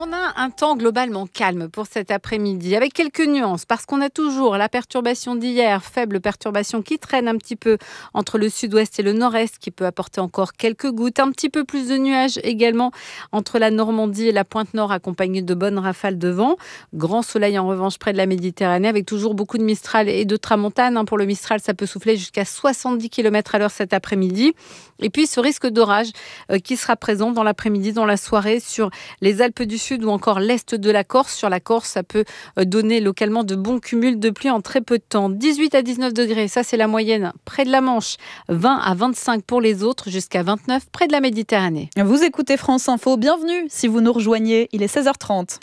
On a un temps globalement calme pour cet après-midi, avec quelques nuances, parce qu'on a toujours la perturbation d'hier, faible perturbation qui traîne un petit peu entre le sud-ouest et le nord-est, qui peut apporter encore quelques gouttes, un petit peu plus de nuages également entre la Normandie et la pointe nord, accompagnés de bonnes rafales de vent. Grand soleil en revanche près de la Méditerranée, avec toujours beaucoup de Mistral et de Tramontane. Pour le Mistral, ça peut souffler jusqu'à 70 km/h cet après-midi. Et puis ce risque d'orage qui sera présent dans l'après-midi, dans la soirée, sur les Alpes du Sud ou encore l'est de la Corse. Sur la Corse, ça peut donner localement de bons cumuls de pluie en très peu de temps. 18 à 19 degrés, ça c'est la moyenne près de la Manche. 20 à 25 pour les autres, jusqu'à 29 près de la Méditerranée. Vous écoutez France Info, bienvenue si vous nous rejoignez, il est 16h30.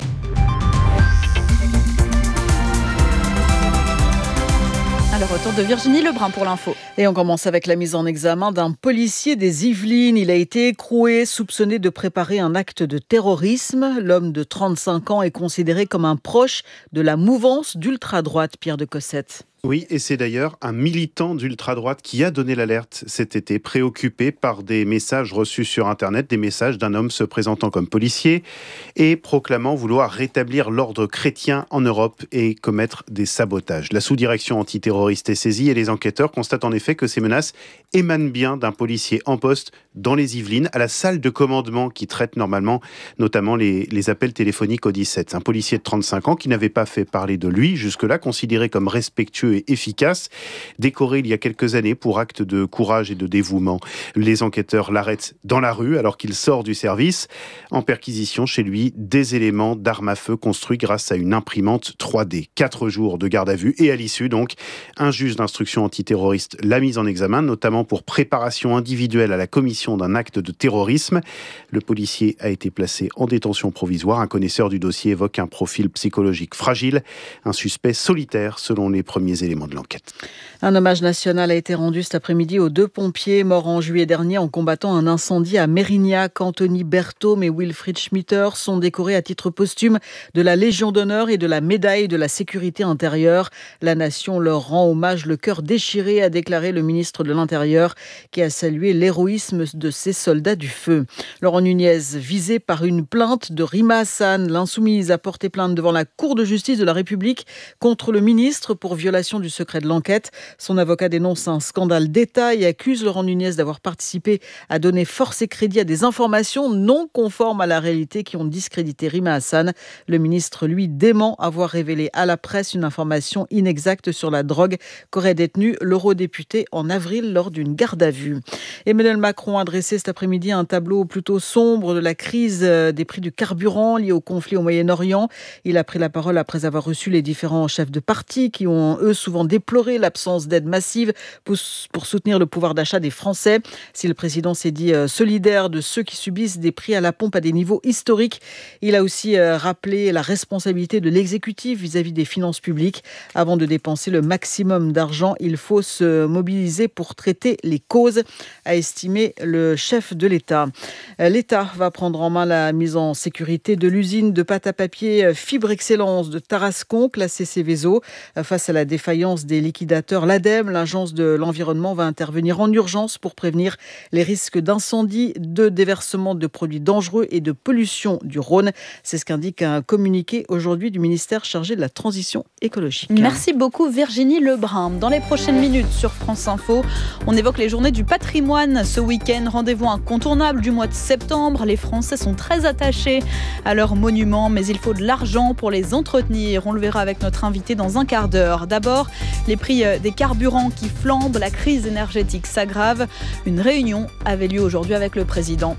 Le retour de Virginie Lebrun pour l'info. Et on commence avec la mise en examen d'un policier des Yvelines. Il a été écroué, soupçonné de préparer un acte de terrorisme. L'homme de 35 ans est considéré comme un proche de la mouvance d'ultra-droite, Pierre de Cossette. Oui, et c'est d'ailleurs un militant d'ultra-droite qui a donné l'alerte cet été, préoccupé par des messages reçus sur Internet, des messages d'un homme se présentant comme policier et proclamant vouloir rétablir l'ordre chrétien en Europe et commettre des sabotages. La sous-direction antiterroriste est saisie et les enquêteurs constatent en effet que ces menaces émanent bien d'un policier en poste dans les Yvelines, à la salle de commandement qui traite normalement notamment les appels téléphoniques au 17. Un policier de 35 ans qui n'avait pas fait parler de lui jusque-là, considéré comme respectueux et efficace, décoré il y a quelques années pour acte de courage et de dévouement. Les enquêteurs l'arrêtent dans la rue alors qu'il sort du service. En perquisition chez lui, des éléments d'armes à feu construits grâce à une imprimante 3D. 4 jours de garde à vue et à l'issue donc, un juge d'instruction antiterroriste l'a mise en examen, notamment pour préparation individuelle à la commission d'un acte de terrorisme. Le policier a été placé en détention provisoire. Un connaisseur du dossier évoque un profil psychologique fragile, un suspect solitaire selon les premiers éléments de l'enquête. Un hommage national a été rendu cet après-midi aux 2 pompiers morts en juillet dernier en combattant un incendie à Mérignac. Anthony Berthaume et Wilfried Schmitter sont décorés à titre posthume de la Légion d'honneur et de la médaille de la sécurité intérieure. La nation leur rend hommage le cœur déchiré, a déclaré le ministre de l'Intérieur, qui a salué l'héroïsme de ces soldats du feu. Laurent Nunez, visé par une plainte de Rima Hassan, l'insoumise a porté plainte devant la Cour de justice de la République contre le ministre pour violation du secret de l'enquête. Son avocat dénonce un scandale d'État et accuse Laurent Nunez d'avoir participé à donner force et crédit à des informations non conformes à la réalité qui ont discrédité Rima Hassan. Le ministre, lui, dément avoir révélé à la presse une information inexacte sur la drogue qu'aurait détenue l'eurodéputé en avril lors d'une garde à vue. Emmanuel Macron a dressé cet après-midi un tableau plutôt sombre de la crise des prix du carburant lié au conflit au Moyen-Orient. Il a pris la parole après avoir reçu les différents chefs de parti qui ont, eux, souvent déploré l'absence d'aide massive pour soutenir le pouvoir d'achat des Français. Si le président s'est dit solidaire de ceux qui subissent des prix à la pompe à des niveaux historiques, il a aussi rappelé la responsabilité de l'exécutif vis-à-vis des finances publiques. Avant de dépenser le maximum d'argent, il faut se mobiliser pour traiter les causes, a estimé le chef de l'État. L'État va prendre en main la mise en sécurité de l'usine de pâte à papier Fibre Excellence de Tarascon, classée Seveso. Face à la défaillance des liquidateurs, l'ADEME, l'agence de l'environnement, va intervenir en urgence pour prévenir les risques d'incendie, de déversement de produits dangereux et de pollution du Rhône. C'est ce qu'indique un communiqué aujourd'hui du ministère chargé de la transition écologique. Merci beaucoup Virginie Lebrun. Dans les prochaines minutes sur France Info, on évoque les journées du patrimoine ce week-end. Rendez-vous incontournable du mois de septembre. Les Français sont très attachés à leurs monuments, mais il faut de l'argent pour les entretenir. On le verra avec notre invité dans un quart d'heure. D'abord, les prix des carburants qui flambent, la crise énergétique s'aggrave. Une réunion avait lieu aujourd'hui avec le président.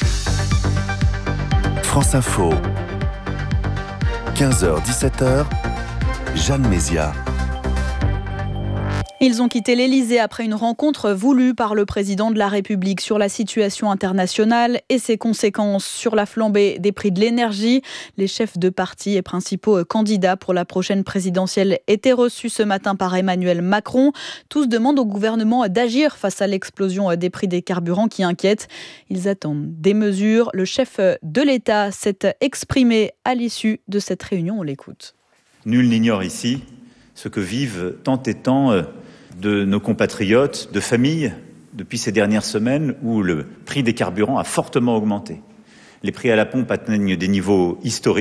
France Info, 15h-17h, Jeanne Mézia. Ils ont quitté l'Elysée après une rencontre voulue par le président de la République sur la situation internationale et ses conséquences sur la flambée des prix de l'énergie. Les chefs de parti et principaux candidats pour la prochaine présidentielle étaient reçus ce matin par Emmanuel Macron. Tous demandent au gouvernement d'agir face à l'explosion des prix des carburants qui inquiète. Ils attendent des mesures. Le chef de l'État s'est exprimé à l'issue de cette réunion. On l'écoute. Nul n'ignore ici ce que vivent tant et tant de nos compatriotes, de familles, depuis ces dernières semaines où le prix des carburants a fortement augmenté. Les prix à la pompe atteignent des niveaux historiques.